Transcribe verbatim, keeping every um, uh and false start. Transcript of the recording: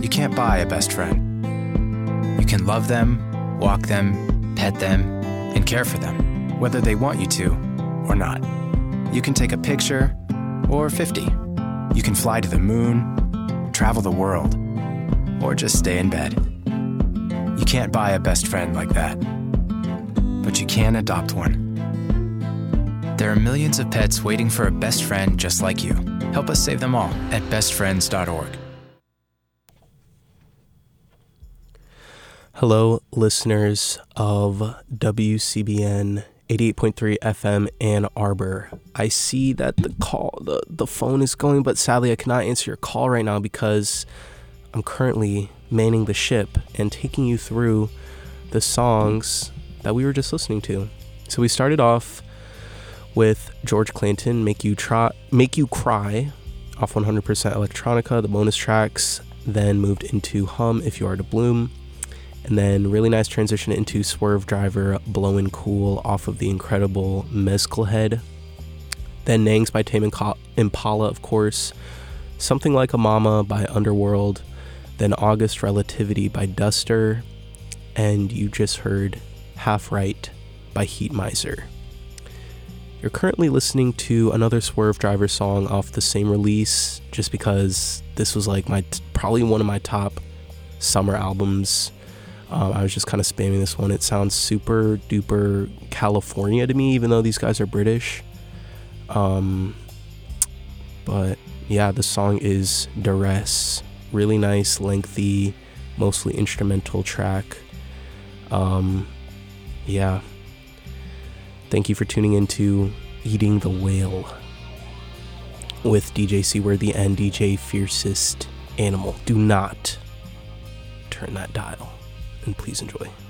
can't buy a best friend. You can love them, walk them, pet them, and care for them, whether they want you to or not. You can take a picture or fifty. You can fly to the moon, travel the world, or just stay in bed. You can't buy a best friend like that, but you can adopt one. There are millions of pets waiting for a best friend just like you. Help us save them all at best friends dot org. Hello, listeners of W C B N eighty-eight point three F M Ann Arbor. I see that the call, the, the phone is going, but sadly I cannot answer your call right now because I'm currently manning the ship and taking you through the songs that we were just listening to. So we started off with George Clinton, Make You Try, Make You Cry, off one hundred percent Electronica, the bonus tracks, then moved into Hum, If You Are to Bloom, and then really nice transition into Swerve Driver, Blowin' Cool, off of the incredible Mezcal Head. Then Nangs by Tame Impala, of course, Something Like a Mama by Underworld, then August Relativity by Duster, and you just heard Half Right by Heat Miser. You're currently listening to another Swerve Driver song off the same release, just because this was like my t- probably one of my top summer albums. Um, I was just kind of spamming this one. It sounds super duper California to me, even though these guys are British. Um, but yeah, the song is Duress. Really nice, lengthy, mostly instrumental track. Um, yeah. Thank you for tuning into Eating the Whale with D J Seaworthy and D J Fiercest Animal. Do not turn that dial, and please enjoy.